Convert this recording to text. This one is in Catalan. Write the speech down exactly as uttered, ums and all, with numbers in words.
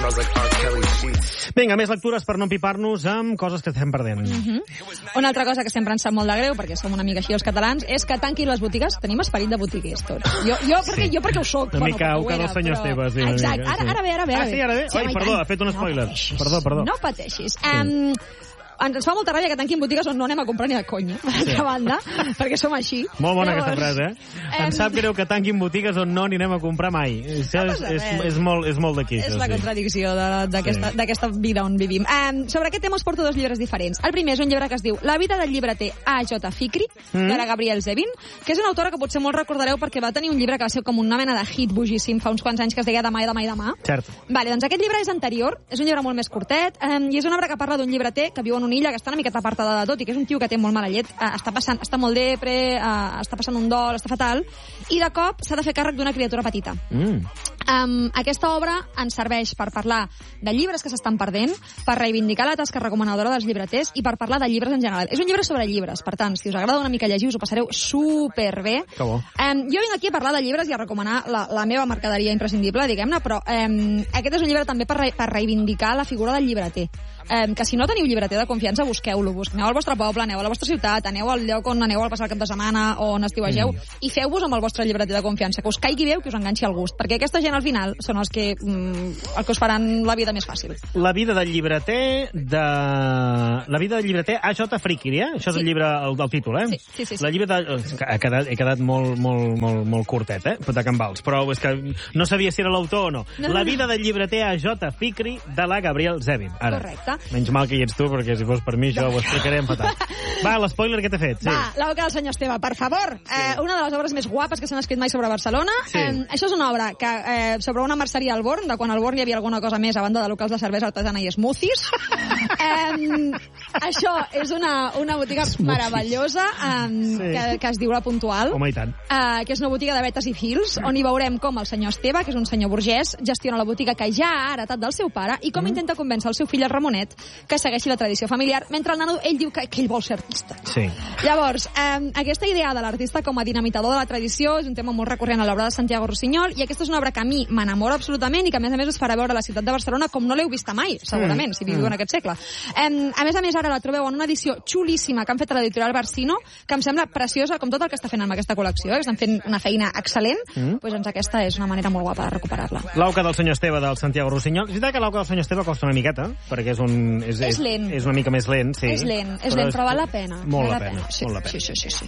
Vinga, més lectures per no empipar-nos amb coses que estem perdent. Mm-hmm. Una altra cosa que sempre ens sap molt de greu, perquè som una mica així els catalans, és que tanquin les botigues. Tenim esperit de botiguers, tots. Jo, jo, perquè, Sí. jo perquè ho soc. Una mica bueno, auca del senyor però... Esteve. Sí, Exacte. mica, Ara, sí. ara ve, ara ve. Ara Ah, sí, ara ve? Sí, Ai, home, perdó, tant. ha fet un spoiler. No pateixis. Perdó, perdó. No pateixis. Sí. Um, ens fa molta ràbia que tanquin botigues on no anem a comprar ni de conya, per sí. banda, perquè som així. Molt bona Llavors, aquesta frase, eh? Em... Em sap greu que tanquin botigues on no anirem a comprar mai. Això No és, passa és, res. és, molt, és molt d'aquí. És això, la sí. contradicció de- d'aquesta Sí. d'aquesta vida on vivim. Um, sobre aquest tema us porto dos llibres diferents. El primer és un llibre que es diu La vida del llibreter A J Fikri, Mm. de la Gabrielle Zevin, que és una autora que potser molt recordareu perquè va tenir un llibre que va ser com una mena de hit bojíssim fa uns quants anys que es deia Demà i demà i demà. Cert. Vale, doncs aquest llibre és anterior, és un llibre molt més curtet, um, i és una obra que parla d'un llibreter que viu en una illa que està una miqueta apartada de tot i que és un tio que té molt mala llet, uh, està passant, està molt depre, uh, està passant un dol, està fatal, i de cop s'ha de fer càrrec d'una criatura petita. Mm. Um, aquesta obra ens serveix per parlar de llibres que s'estan perdent, per reivindicar la tasca recomanadora dels llibreters i per parlar de llibres en general. És un llibre sobre llibres, per tant, si us agrada una mica llegir us ho passareu superbé. Que bo. Um, jo vinc aquí a parlar de llibres i a recomanar la, la meva mercaderia imprescindible, diguem-ne, però um, aquest és un llibre també per, re, per reivindicar la figura del llibreter. Um, que si no teniu llibreter de confiança, busqueu-lo. Busqueu, aneu al vostre poble, aneu a la vostra ciutat, aneu al lloc on aneu al passar el cap de setmana o on estiuegeu, mm. i feu-vos amb el vostre llibreter de confiança, que us caigui bé, que us enganxi al gust, perquè aquesta gent al final són els que, mm, el que us faran la vida més fàcil. La vida del llibreter de... La vida del llibreter A J Fikri, eh? Això és Sí. el llibre, el, el títol, eh? Sí, sí, sí, sí. La llibre de... He quedat, he quedat molt, molt, molt, molt curtet, eh? De Cambals, però és que no sabia si era l'autor o no. No, La no, vida del llibreter A J Fikri de la Gabrielle Zevin. Ara. Correcte. Menys mal que hi ets tu, perquè si fos per mi jo ho explicaré en fatal. Va, l'espoiler que t'he fet. Sí. Va, l'obra del senyor Esteve, per favor. Sí. Eh, una de les obres més guapes que s'han escrit mai sobre Barcelona. Sí. Eh, això és una obra que, eh, sobre una merceria al Born, de quan al Born hi havia alguna cosa més a banda de locals de cervesa artesana i smoothies. eh, això és una, una botiga meravellosa eh, Sí. que, que es diu La Puntual. Home, i tant. Uh, que és una botiga de vetes i fils, on hi veurem com el senyor Esteve, que és un senyor burgès, gestiona la botiga que ja ha heretat del seu pare i com mm. intenta convèncer el seu fill, el Ramonet, que segueixi la tradició familiar, mentre el nano, ell diu que, que ell vol ser artista. Sí. Llavors, um, aquesta idea de l'artista com a dinamitador de la tradició és un tema molt recurrent a l'obra de Santiago Rossinyol, i aquesta és una obra que a mi m'enamora absolutament i que, a més a més, us farà veure la ciutat de Barcelona com no l'heu vista mai, segurament, mm. si viviu mm. en aquest segle. Um, a més a més, ara la trobeu en una edició xulíssima que han fet a l'editorial Barsino, que em sembla preciosa, com tot el que està fent amb aquesta col·lecció, eh? que estan fent una feina excel·lent, mm. doncs aquesta és una manera molt guapa de recuperar-la. L'auca del senyor Esteve del Santiago Rossinyol. És veritat que l'auca del senyor Esteve costa una miqueta, perquè és un... És, És lent. És una mica més lent, sí. És lent, és lent, però val la pena. Molt val la pena, Sí, molt la pena. sí, sí, sí, sí.